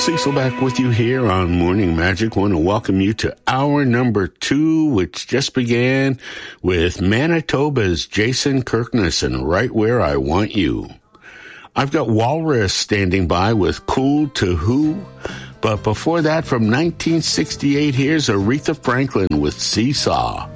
Cecil back with you here on Morning Magic. Want to welcome you to hour number 2, which just began with Manitoba's Jason Kirkness and Right Where I Want You. I've got Walrus standing by with Cool to Who. But before that, from 1968, here's Aretha Franklin with Seesaw.